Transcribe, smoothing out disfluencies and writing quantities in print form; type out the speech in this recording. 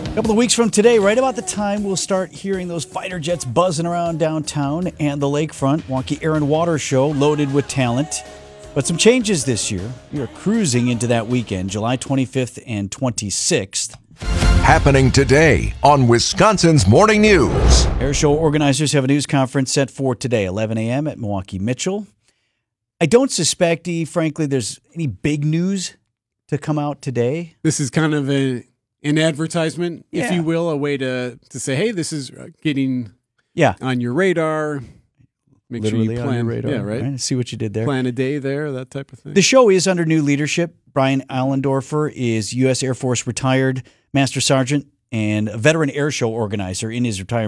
A couple of weeks from today, right about the time we'll start hearing those fighter jets buzzing around downtown and the lakefront. Wonky Air and Water Show loaded with talent. But some changes this year. We are cruising into that weekend, July 25th and 26th. Happening today on Wisconsin's Morning News. Air Show organizers have a news conference set for today, 11 a.m. at Milwaukee Mitchell. I don't suspect, frankly, there's any big news to come out today. This is kind of an advertisement, if you will, a way to say, hey, this is getting on your radar. Make Literally sure you plan, on your radar. Yeah, right. See what you did there. Plan a day there, that type of thing. The show is under new leadership. Brian Allendorfer is U.S. Air Force retired Master Sergeant and a veteran air show organizer in his retirement.